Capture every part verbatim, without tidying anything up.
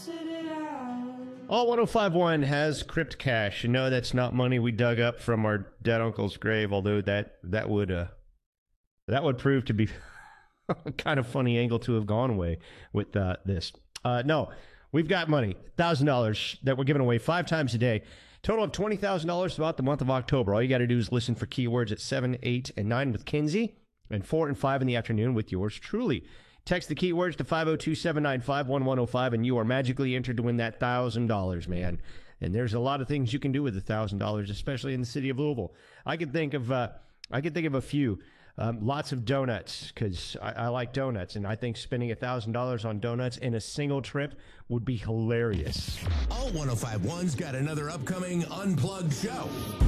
All one oh five point one has Crypt Cash. You know that's not money we dug up from our dead uncle's grave, although that that would uh that would prove to be a kind of funny angle to have gone away with uh, this. Uh, no, we've got money, one thousand dollars that we're giving away five times a day. Total of twenty thousand dollars throughout the month of October. All you got to do is listen for keywords at seven, eight, and nine with Kinsey, and four and five in the afternoon with yours truly. Text the keywords to five oh two, seven nine five, one one oh five, and you are magically entered to win that one thousand dollars, man. And there's a lot of things you can do with one thousand dollars, especially in the city of Louisville. I can think of uh, I can think of a few. Um, lots of donuts, because I, I like donuts, and I think spending one thousand dollars on donuts in a single trip would be hilarious. All one oh five point one's got another upcoming Unplugged show.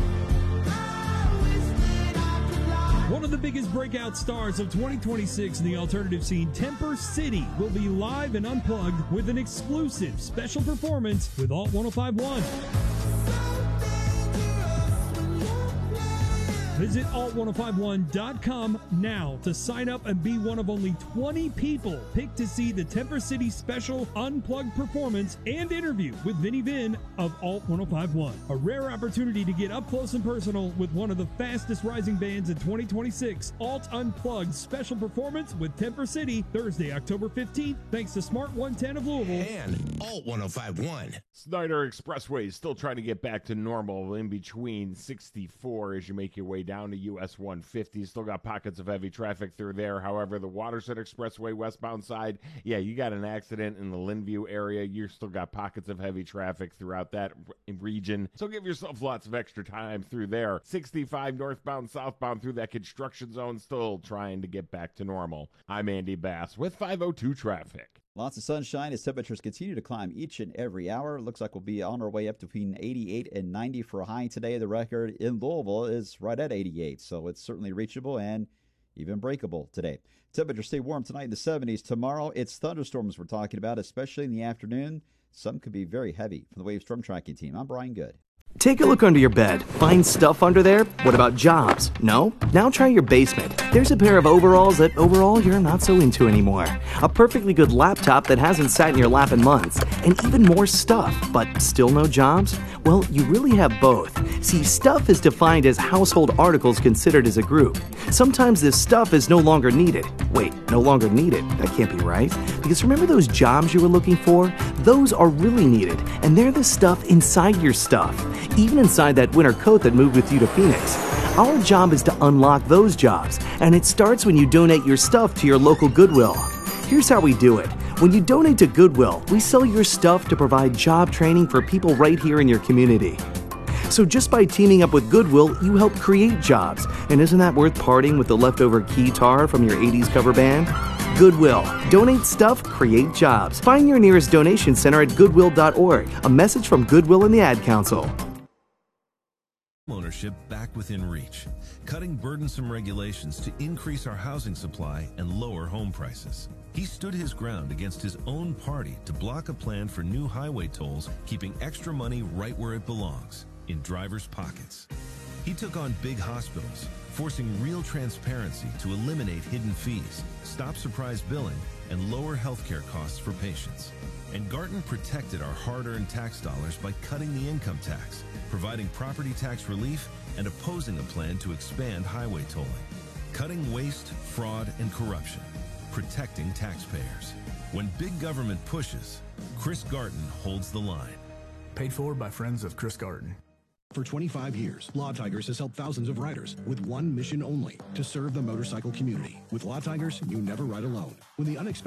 One of the biggest breakout stars of twenty twenty-six in the alternative scene, Temper City, will be live and unplugged with an exclusive special performance with Alt one oh five point one. Visit alt one oh five one dot com now to sign up and be one of only twenty people picked to see the Temper City special unplugged performance and interview with Vinny Vin of Alt one oh five point one. A rare opportunity to get up close and personal with one of the fastest rising bands in twenty twenty-six. Alt Unplugged special performance with Temper City, Thursday, October fifteenth, thanks to Smart one ten of Louisville. And Alt one oh five point one. Snyder Expressway is still trying to get back to normal in between sixty-four as you make your way down to U S one fifty. Still got pockets of heavy traffic through there. However, the Watershed Expressway westbound side, yeah, you got an accident in the Linview area. You still got pockets of heavy traffic throughout that region. So give yourself lots of extra time through there. sixty-five northbound, southbound through that construction zone, still trying to get back to normal. I'm Andy Bass with five oh two Traffic. Lots of sunshine as temperatures continue to climb each and every hour. Looks like we'll be on our way up to between eighty-eight and ninety for a high today. The record in Louisville is right at eighty-eight, so it's certainly reachable and even breakable today. Temperatures stay warm tonight in the seventies. Tomorrow, it's thunderstorms we're talking about, especially in the afternoon. Some could be very heavy. For the Wave Storm Tracking Team, I'm Brian Good. Take a look under your bed. Find stuff under there? What about jobs? No? Now try your basement. There's a pair of overalls that overall you're not so into anymore. A perfectly good laptop that hasn't sat in your lap in months. And even more stuff, but still no jobs? Well, you really have both. See, stuff is defined as household articles considered as a group. Sometimes this stuff is no longer needed. Wait, no longer needed? That can't be right. Because remember those jobs you were looking for? Those are really needed, and they're the stuff inside your stuff. Even inside that winter coat that moved with you to Phoenix. Our job is to unlock those jobs, and it starts when you donate your stuff to your local Goodwill. Here's how we do it. When you donate to Goodwill, we sell your stuff to provide job training for people right here in your community. So just by teaming up with Goodwill, you help create jobs. And isn't that worth parting with the leftover guitar from your eighties cover band? Goodwill. Donate stuff, create jobs. Find your nearest donation center at goodwill dot org. A message from Goodwill and the Ad Council. Ownership back within reach, cutting burdensome regulations to increase our housing supply and lower home prices. He stood his ground against his own party to block a plan for new highway tolls, keeping extra money right where it belongs, in drivers' pockets. He took on big hospitals, forcing real transparency to eliminate hidden fees, stop surprise billing, and lower healthcare costs for patients. And Garton protected our hard-earned tax dollars by cutting the income tax, providing property tax relief, and opposing a plan to expand highway tolling. Cutting waste, fraud, and corruption. Protecting taxpayers. When big government pushes, Chris Garton holds the line. Paid for by friends of Chris Garton. For twenty-five years, Law Tigers has helped thousands of riders with one mission only, to serve the motorcycle community. With Law Tigers, you never ride alone. When the unexpected